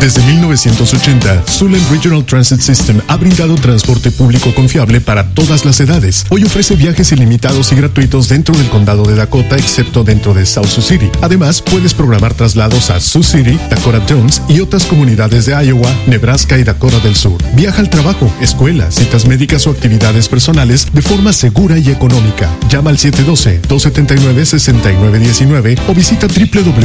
Desde 1980, Suland Regional Transit System ha brindado transporte público confiable para todas las edades. Hoy ofrece viajes ilimitados y gratuitos dentro del condado de Dakota, excepto dentro de South Sioux City. Además, puedes programar traslados a Sioux City, Dakota Jones y otras comunidades de Iowa, Nebraska y Dakota del Sur. Viaja al trabajo, escuela, citas médicas o actividades personales de forma segura y económica. Llama al 712-279-6919 o visita www